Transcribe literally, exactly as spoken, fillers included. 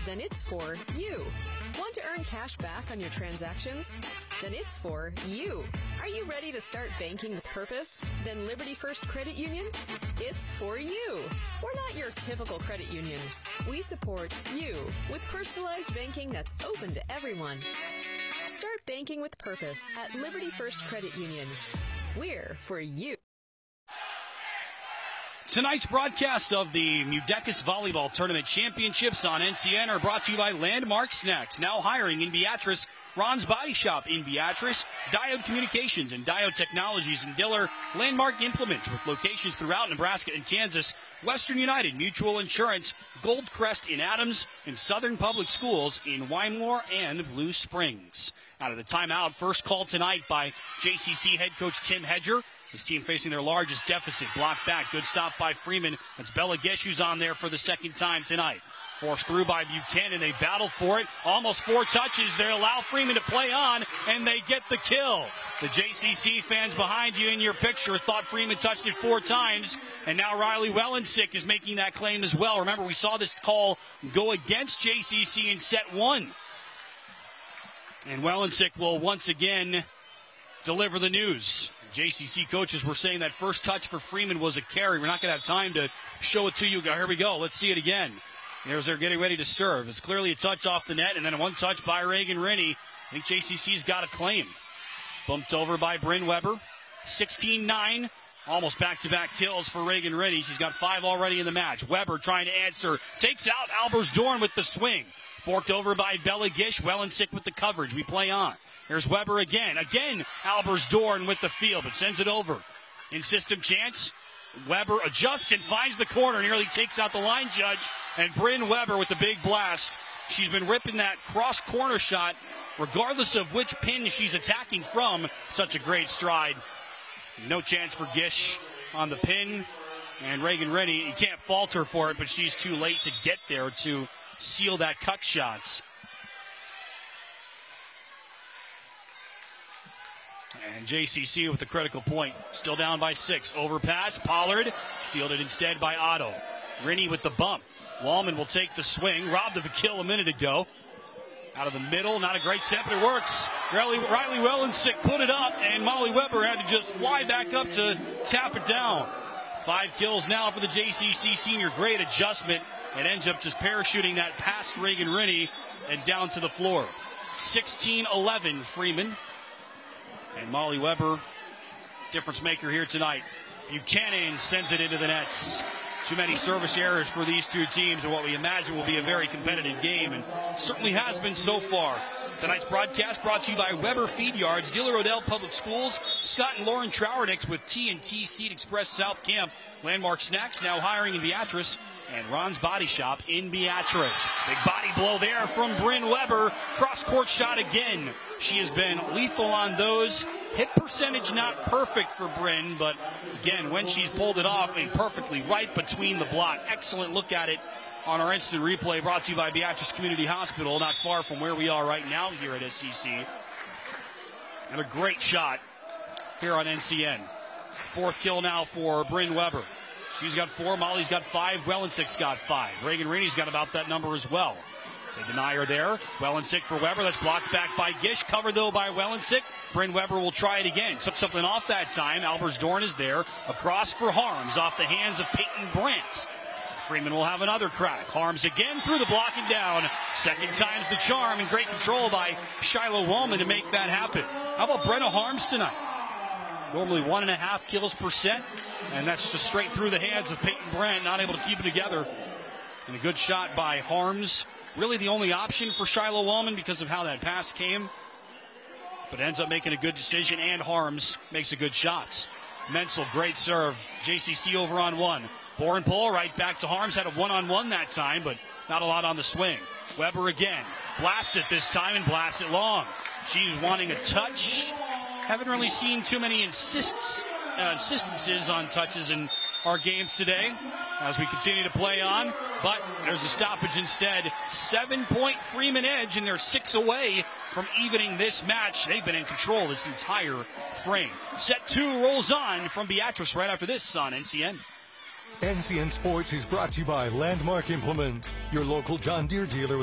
Then it's for you. Want to earn cash back on your transactions? Then it's for you. Are you ready to start banking with purpose? Then Liberty First Credit Union? It's for you. We're not your typical credit union. We support you with personalized banking that's open to everyone. Start banking with purpose at Liberty First Credit Union. We're for you. Tonight's broadcast of the Mudecas Volleyball Tournament Championships on N C N are brought to you by Landmark Snacks, now hiring in Beatrice, Ron's Body Shop in Beatrice, Diode Communications and Diode Technologies in Diller, Landmark Implements with locations throughout Nebraska and Kansas, Western United Mutual Insurance, Goldcrest in Adams, and Southern Public Schools in Wymore and Blue Springs. Out of the timeout, first call tonight by J C C head coach Tim Hedger. His team facing their largest deficit. Blocked back. Good stop by Freeman. That's Bella Gish who's on there for the second time tonight. Forced through by Buchanan. They battle for it. Almost four touches. They allow Freeman to play on, and they get the kill. The J C C fans behind you in your picture thought Freeman touched it four times, and now Riley Wellensick is making that claim as well. Remember, we saw this call go against J C C in set one. And Wellensick will once again deliver the news. J C C coaches were saying that first touch for Freeman was a carry. We're not going to have time to show it to you. Here we go. Let's see it again. Here's they're getting ready to serve. It's clearly a touch off the net, and then a one touch by Reagan Rennie. I think J C C's got a claim. Bumped over by Bryn Weber. sixteen nine. Almost back-to-back kills for Reagan Rennie. She's got five already in the match. Weber trying to answer. Takes out Albers Dorn with the swing. Forked over by Bella Gish. Wellensick with the coverage. We play on. Here's Weber again. Again, Albers Dorn with the field, but sends it over. In system chance, Weber adjusts and finds the corner. Nearly takes out the line judge. And Bryn Weber with the big blast. She's been ripping that cross corner shot, regardless of which pin she's attacking from. Such a great stride. No chance for Gish on the pin. And Reagan Rennie, you can't fault her for it, but she's too late to get there to seal that cut shots. And J C C with the critical point. Still down by six. Overpass. Pollard. Fielded instead by Otto. Rennie with the bump. Wallman will take the swing. Robbed of a kill a minute ago. Out of the middle. Not a great set, but it works. Riley, Riley Wellensick put it up, and Molly Weber had to just fly back up to tap it down. Five kills now for the J C C senior. Great adjustment. It ends up just parachuting that past Reagan Rennie and down to the floor. sixteen eleven Freeman. And Molly Weber, difference maker here tonight. Buchanan sends it into the nets. Too many service errors for these two teams in what we imagine will be a very competitive game, and certainly has been so far. Tonight's broadcast brought to you by Weber Feed Yards, Diller Odell Public Schools, Scott and Lauren Trowernicks with T and T Seed Express South Camp, Landmark Snacks now hiring in Beatrice, and Ron's Body Shop in Beatrice. Big body blow there from Bryn Weber. Cross-court shot again. She has been lethal on those. Hit percentage not perfect for Bryn, but again, when she's pulled it off, I mean, perfectly right between the block. Excellent look at it on our instant replay brought to you by Beatrice Community Hospital, not far from where we are right now here at S C C. And a great shot here on N C N. Fourth kill now for Bryn Weber. She's got four. Molly's got five. Wellensick's got five. Reagan Rennie's got about that number as well. They deny her there. Wellensick for Weber. That's blocked back by Gish. Covered, though, by Wellensick. Bryn Weber will try it again. Took something off that time. Albers Dorn is there. Across for Harms off the hands of Peyton Brandt. Freeman will have another crack. Harms again through the block and down. Second time's the charm, and great control by Shiloh Wallman to make that happen. How about Brenna Harms tonight? Normally one and a half kills per set, and that's just straight through the hands of Peyton Brandt, not able to keep it together. And a good shot by Harms. Really the only option for Shiloh Wallman because of how that pass came. But ends up making a good decision, and Harms makes a good shots. Menzel, great serve. J C C over on one. Boren pull right back to Harms. Had a one-on-one that time, but not a lot on the swing. Weber again. Blasts it this time and blasts it long. She's wanting a touch. Haven't really seen too many insists, uh, insistences on touches in our games today as we continue to play on. But there's a stoppage instead. Seven-point Freeman edge, and they're six away from evening this match. They've been in control this entire frame. Set two rolls on from Beatrice right after this on N C N. N C N Sports is brought to you by Landmark Implement, your local John Deere dealer.